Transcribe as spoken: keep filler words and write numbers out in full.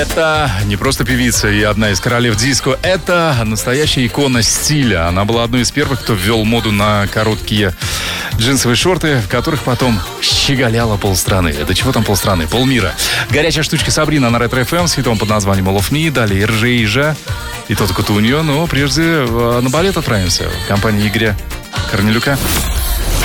Это не просто певица и одна из королев диско. Это настоящая икона стиля. Она была одной из первых, кто ввел моду на короткие джинсовые шорты, в которых потом щеголяло полстраны. Это чего там полстраны? Полмира. Горячая штучка Сабрина на Ретро эф эм с хитом под названием All of Me. Далее Ржейжа и Тото Кутуньо. Но прежде на балет отправимся в компании Игоря Корнелюка.